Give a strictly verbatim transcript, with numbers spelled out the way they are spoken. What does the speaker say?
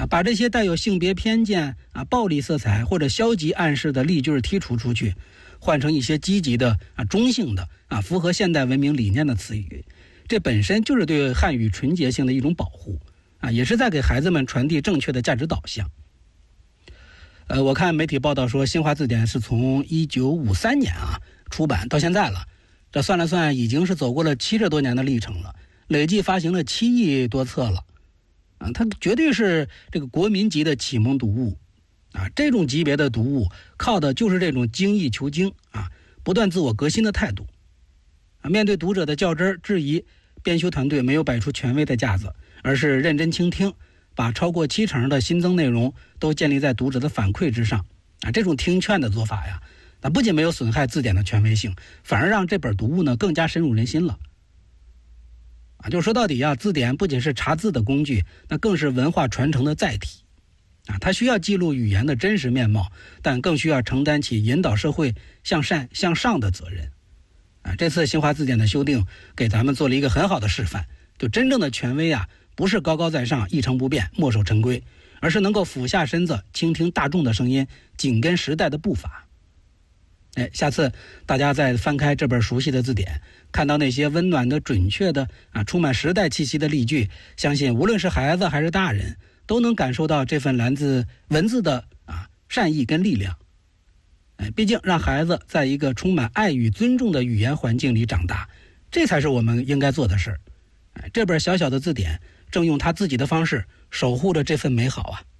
把这些带有性别偏见啊、暴力色彩或者消极暗示的例句剔除出去，换成一些积极的啊、中性的啊、符合现代文明理念的词语，这本身就是对汉语纯洁性的一种保护啊，也是在给孩子们传递正确的价值导向。呃，我看媒体报道说，新华字典是从一九五三年啊出版到现在了，这算了算，已经是走过了七十多年的历程了，累计发行了七亿多册了。啊，它绝对是这个国民级的启蒙读物啊！这种级别的读物，靠的就是这种精益求精啊，不断自我革新的态度。啊，面对读者的较真质疑，编修团队没有摆出权威的架子，而是认真倾听，把超过七成的新增内容都建立在读者的反馈之上。啊，这种听劝的做法呀，那不仅没有损害字典的权威性，反而让这本读物呢更加深入人心了。啊，就说到底啊，字典不仅是查字的工具，那更是文化传承的载体。啊，它需要记录语言的真实面貌，但更需要承担起引导社会向善向上的责任。啊，这次新华字典的修订给咱们做了一个很好的示范，就真正的权威啊，不是高高在上、一成不变、墨守成规，而是能够俯下身子，倾听大众的声音，紧跟时代的步伐。哎，下次大家再翻开这本熟悉的字典，看到那些温暖的、准确的啊，充满时代气息的例句，相信无论是孩子还是大人，都能感受到这份来自文字的啊善意跟力量。哎，毕竟让孩子在一个充满爱与尊重的语言环境里长大，这才是我们应该做的事儿。哎，这本小小的字典正用他自己的方式守护着这份美好啊。